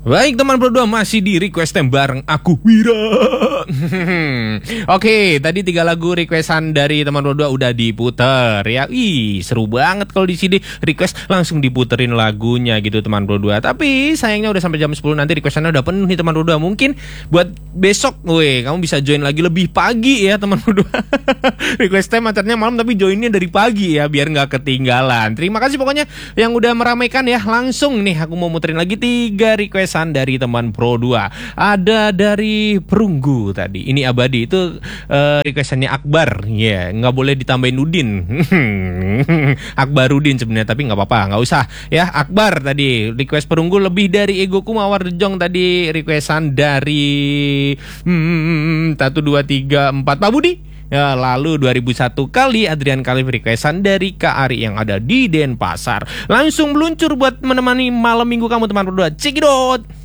Baik teman berdua, masih di request time bareng aku Wira. Oke, tadi 3 lagu requestan dari teman berdua udah diputer ya. Ih, seru banget kalau di sini request langsung diputerin lagunya gitu teman berdua. Tapi sayangnya udah sampai jam 10, nanti requestannya udah penuh nih teman berdua. Mungkin buat besok, kamu bisa join lagi lebih pagi ya teman berdua. Request time acaranya malam tapi joinnya dari pagi ya, biar nggak ketinggalan. Terima kasih pokoknya yang udah meramaikan ya. Langsung nih aku mau muterin lagi 3 requestan dari teman Pro 2. Ada dari Perunggu tadi. Ini abadi itu requestannya Akbar. Ya, nggak boleh ditambahin Udin. Akbarudin sebenarnya, tapi nggak apa-apa, nggak usah ya. Akbar tadi request Perunggu. Lebih dari Egoku Mawar Jong tadi requestan dari 1 2 3 4 Pak Budi. Ya, lalu 2001 kali Adrian Khalif requestan dari Kak Ari yang ada di Denpasar. Langsung meluncur buat menemani malam minggu kamu teman berdua. Cekidot.